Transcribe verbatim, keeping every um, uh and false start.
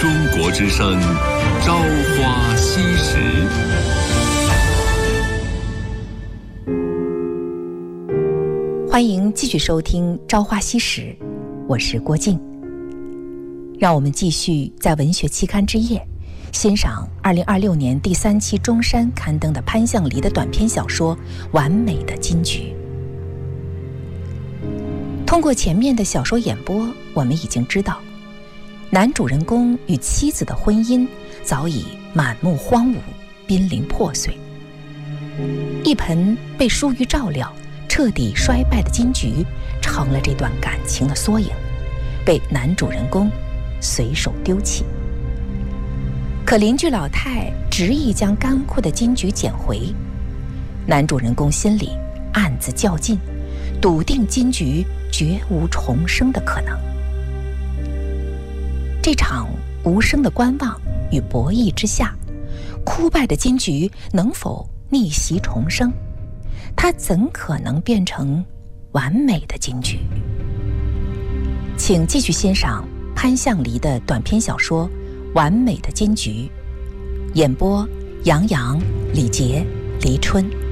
中国之声，朝花夕拾。 欢迎继续收听《朝花夕拾》，我是郭静。让我们继续在文学期刊之夜欣赏二零二六年第三期中山刊登的潘向黎的短篇小说《完美的金菊》。通过前面的小说演播，我们已经知道，男主人公与妻子的婚姻早已满目荒芜，濒临破碎。一盆被疏于照料、彻底衰败的金菊，成了这段感情的缩影，被男主人公随手丢弃。可邻居老太执意将干枯的金菊捡回，男主人公心里暗自较劲，笃定金菊绝无重生的可能。这场无声的观望与博弈之下，枯败的金菊能否逆袭重生？它怎可能变成完美的金菊？请继续欣赏潘向黎的短篇小说《完美的金菊》，演播杨洋、李杰、黎春。